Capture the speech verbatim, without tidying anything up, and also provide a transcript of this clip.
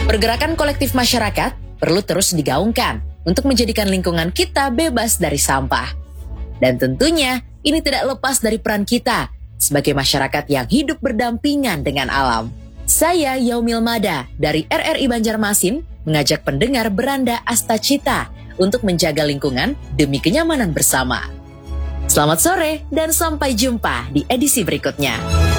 Pergerakan kolektif masyarakat perlu terus digaungkan untuk menjadikan lingkungan kita bebas dari sampah. Dan tentunya ini tidak lepas dari peran kita sebagai masyarakat yang hidup berdampingan dengan alam. Saya Yaumil Mada dari R R I Banjarmasin mengajak pendengar beranda Astacita untuk menjaga lingkungan demi kenyamanan bersama. Selamat sore dan sampai jumpa di edisi berikutnya.